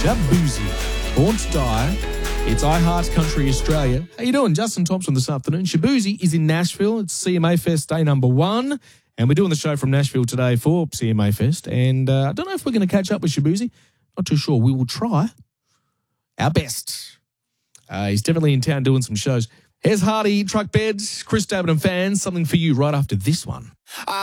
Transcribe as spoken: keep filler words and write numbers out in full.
Shaboozey, Born to Die. It's iHeart Country Australia. How you doing? Justin Thompson this afternoon. Shaboozey is in Nashville. It's C M A Fest day number one. And we're doing the show from Nashville today for C M A Fest. And uh, I don't know if we're going to catch up with Shaboozey. Not too sure. We will try our best. Uh, he's definitely in town doing some shows. Here's Hardy, Truck Beds, Chris Davitt and fans. Something for you right after this one.